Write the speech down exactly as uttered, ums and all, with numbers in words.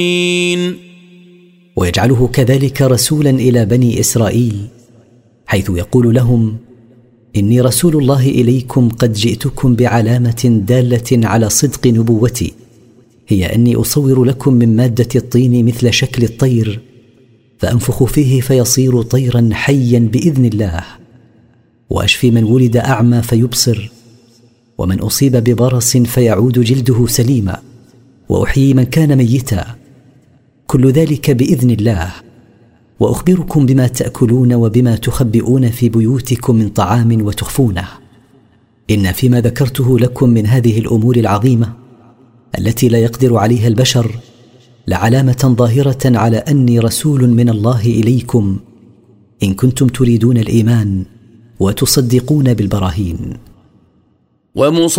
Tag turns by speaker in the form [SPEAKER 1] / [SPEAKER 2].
[SPEAKER 1] ويجعله كذلك رسولا إلى بني إسرائيل، حيث يقول لهم: إني رسول الله إليكم قد جئتكم بعلامة دالة على صدق نبوتي، هي أني أصور لكم من مادة الطين مثل شكل الطير، فأنفخ فيه فيصير طيرا حيا بإذن الله، وأشفي من ولد أعمى فيبصر، ومن أصيب ببرص فيعود جلده سليما، وأحيي من كان ميتا، كل ذلك بإذن الله. وأخبركم بما تأكلون وبما تخبئون في بيوتكم من طعام وتخفونه. إن فيما ذكرته لكم من هذه الأمور العظيمة التي لا يقدر عليها البشر لعلامة ظاهرة على أني رسول من الله إليكم، إن كنتم تريدون الإيمان وتصدقون بالبراهين.